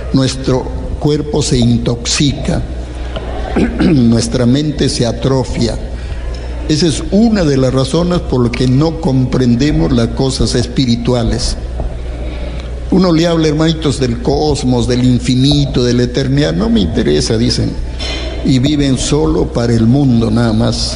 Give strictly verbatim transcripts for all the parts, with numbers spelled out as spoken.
nuestro cuerpo se intoxica, nuestra mente se atrofia. Esa es una de las razones por las que no comprendemos las cosas espirituales. Uno le habla, hermanitos, del cosmos, del infinito, de la eternidad. No me interesa, dicen. Y viven solo para el mundo, nada más.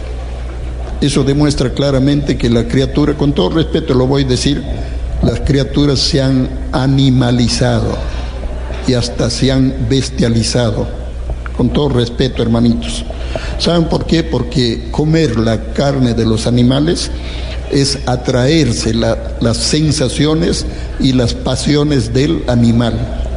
Eso demuestra claramente que la criatura, con todo respeto lo voy a decir, las criaturas se han animalizado y hasta se han bestializado. Con todo respeto, hermanitos. ¿Saben por qué? Porque comer la carne de los animales es atraerse la, las sensaciones y las pasiones del animal.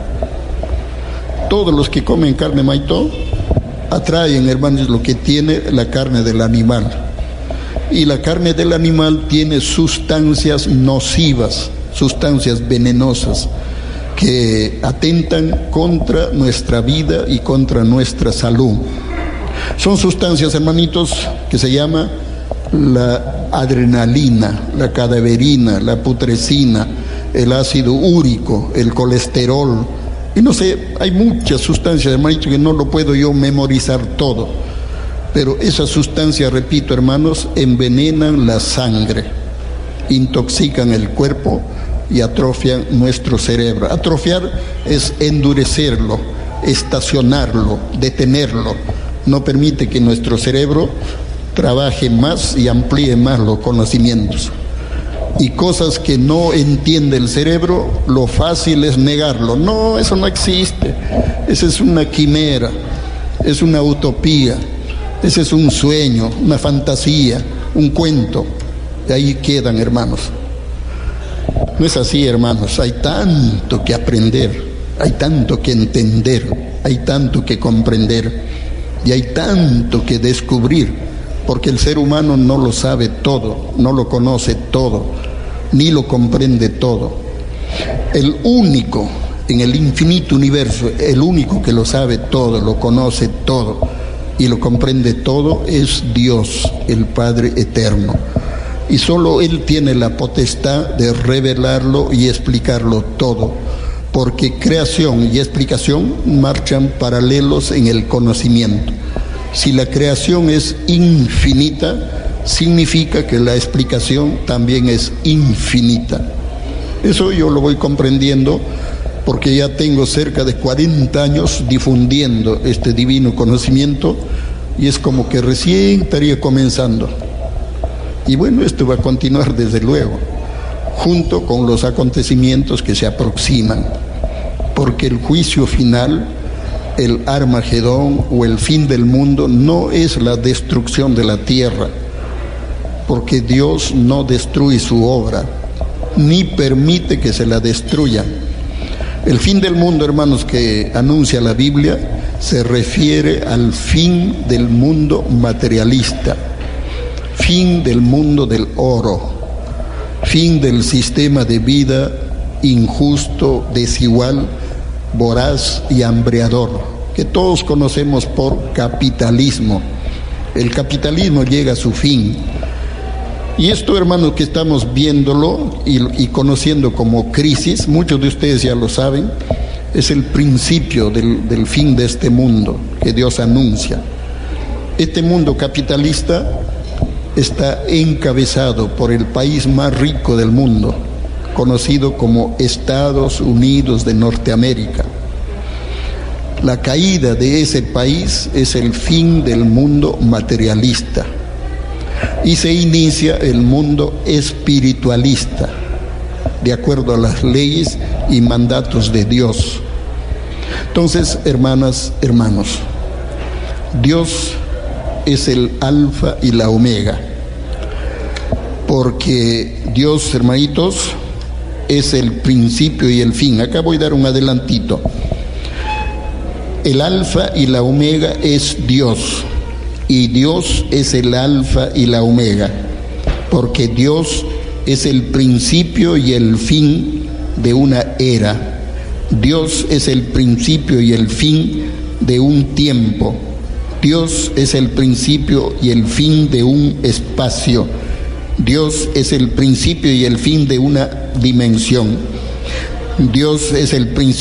Todos los que comen carne, maito, atraen, hermanos, lo que tiene la carne del animal. Y la carne del animal tiene sustancias nocivas, sustancias venenosas, que atentan contra nuestra vida y contra nuestra salud. Son sustancias, hermanitos, que se llama la adrenalina, la cadaverina, la putrescina, el ácido úrico, el colesterol, y no sé, hay muchas sustancias, hermanitos, que no lo puedo yo memorizar todo, pero esas sustancias, repito, hermanos, envenenan la sangre, intoxican el cuerpo y atrofian nuestro cerebro. Atrofiar es endurecerlo, estacionarlo, detenerlo. No permite que nuestro cerebro trabaje más y amplíe más los conocimientos. Y cosas que no entiende el cerebro, lo fácil es negarlo. No, eso no existe. Esa es una quimera, es una utopía, ese es un sueño, una fantasía, un cuento. Y ahí quedan, hermanos. No es así, hermanos. Hay tanto que aprender, hay tanto que entender, hay tanto que comprender y hay tanto que descubrir, porque el ser humano no lo sabe todo, no lo conoce todo, ni lo comprende todo. El único en el infinito universo, el único que lo sabe todo, lo conoce todo y lo comprende todo es Dios, el Padre eterno. Y solo Él tiene la potestad de revelarlo y explicarlo todo, porque creación y explicación marchan paralelos en el conocimiento. Si la creación es infinita, significa que la explicación también es infinita. Eso yo lo voy comprendiendo porque ya tengo cerca de cuarenta años difundiendo este divino conocimiento y es como que recién estaría comenzando. Y bueno, esto va a continuar desde luego, junto con los acontecimientos que se aproximan, porque el juicio final, el Armagedón o el fin del mundo no es la destrucción de la tierra, porque Dios no destruye su obra, ni permite que se la destruya. El fin del mundo, hermanos, que anuncia la Biblia, se refiere al fin del mundo materialista, fin del mundo del oro, fin del sistema de vida injusto, desigual, voraz y hambreador, que todos conocemos por capitalismo. El capitalismo llega a su fin. Y esto, hermanos, que estamos viéndolo y, y conociendo como crisis, muchos de ustedes ya lo saben, es el principio del, del fin de este mundo que Dios anuncia. Este mundo capitalista está encabezado por el país más rico del mundo, conocido como Estados Unidos de Norteamérica. La caída de ese país es el fin del mundo materialista y se inicia el mundo espiritualista, de acuerdo a las leyes y mandatos de Dios. Entonces, hermanas, hermanos, Dios es el alfa y la omega, porque Dios, hermanitos, es el principio y el fin. Acá voy a dar un adelantito. El alfa y la omega es Dios, y Dios es el alfa y la omega, porque Dios es el principio y el fin de una era. Dios es el principio y el fin de un tiempo. Dios es el principio y el fin de un espacio. Dios es el principio y el fin de una dimensión. Dios es el principio